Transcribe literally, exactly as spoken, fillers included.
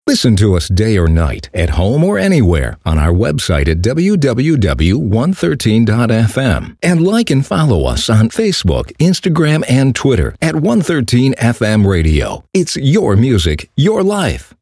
Listen to us day or night, at home or anywhere, on our website at w w w dot one thirteen dot f m. And like and follow us on Facebook, Instagram, and Twitter at one thirteen F M Radio. It's your music, your life.